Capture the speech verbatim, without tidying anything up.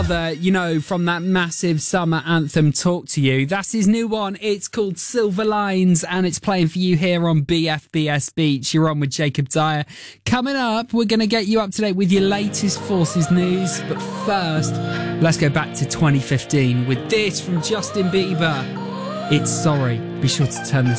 You know, from that massive summer anthem Talk to You. That's his new one. It's called Silver Lines and it's playing for you here on B F B S Beach. You're on with Jacob Dyer. Coming up, we're going to get you up to date with your latest Forces news. But first, let's go back to twenty fifteen with this from Justin Bieber. It's Sorry. Be sure to turn this